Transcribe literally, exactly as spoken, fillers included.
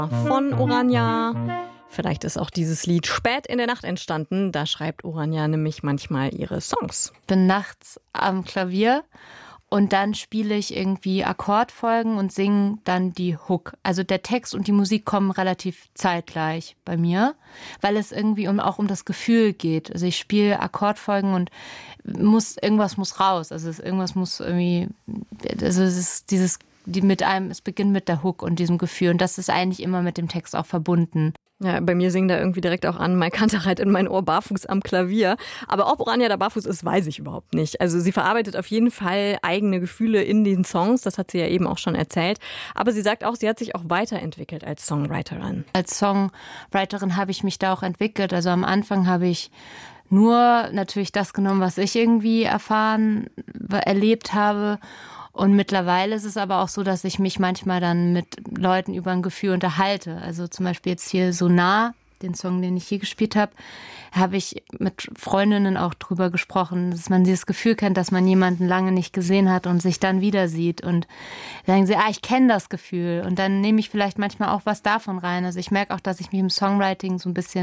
von Orania. Vielleicht ist auch dieses Lied spät in der Nacht entstanden. Da schreibt Orania nämlich manchmal ihre Songs. Ich bin nachts am Klavier und dann spiele ich irgendwie Akkordfolgen und singe dann die Hook. Also der Text und die Musik kommen relativ zeitgleich bei mir, weil es irgendwie um, auch um das Gefühl geht. Also ich spiele Akkordfolgen und muss, irgendwas muss raus. Also es, irgendwas muss irgendwie, also es ist dieses, die mit einem, es beginnt mit der Hook und diesem Gefühl. Und das ist eigentlich immer mit dem Text auch verbunden. Ja, bei mir singt da irgendwie direkt auch an, Mike Kantereit in mein Ohr barfuß am Klavier. Aber ob Orania da barfuß ist, weiß ich überhaupt nicht. Also sie verarbeitet auf jeden Fall eigene Gefühle in den Songs. Das hat sie ja eben auch schon erzählt. Aber sie sagt auch, sie hat sich auch weiterentwickelt als Songwriterin. Als Songwriterin habe ich mich da auch entwickelt. Also am Anfang habe ich nur natürlich das genommen, was ich irgendwie erfahren, erlebt habe. Und mittlerweile ist es aber auch so, dass ich mich manchmal dann mit Leuten über ein Gefühl unterhalte. Also zum Beispiel jetzt hier So nah, den Song, den ich hier gespielt habe, habe ich mit Freundinnen auch drüber gesprochen, dass man dieses Gefühl kennt, dass man jemanden lange nicht gesehen hat und sich dann wieder sieht. Und sagen sie, ah, ich kenne das Gefühl. Und dann nehme ich vielleicht manchmal auch was davon rein. Also ich merke auch, dass ich mich im Songwriting so ein bisschen